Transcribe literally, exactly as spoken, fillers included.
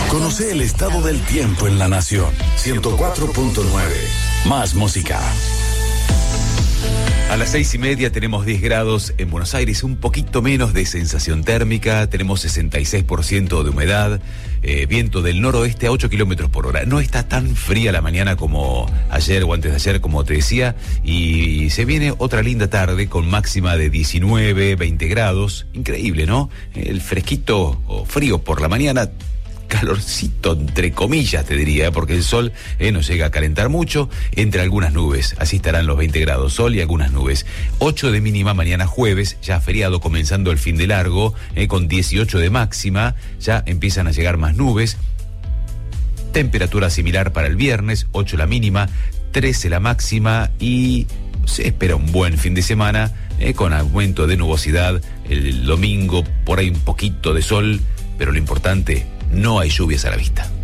Conoce el estado del tiempo en la nación. ciento cuatro punto nueve. Más música. A las seis y media tenemos diez grados en Buenos Aires, un poquito menos de sensación térmica, tenemos sesenta y seis por ciento de humedad, eh, viento del noroeste a ocho kilómetros por hora. No está tan fría la mañana como ayer o antes de ayer, como te decía, y se viene otra linda tarde con máxima de diecinueve, veinte grados. Increíble, ¿no? El fresquito o frío por la mañana, calorcito entre comillas te diría, porque el sol eh, no llega a calentar mucho, entre algunas nubes, así estarán los veinte grados, sol y algunas nubes. ocho de mínima mañana jueves, ya feriado comenzando el fin de largo, eh, con dieciocho de máxima, ya empiezan a llegar más nubes. Temperatura similar para el viernes, ocho la mínima, trece la máxima y se espera un buen fin de semana eh, con aumento de nubosidad. El domingo por ahí un poquito de sol, pero lo importante, no hay lluvias a la vista.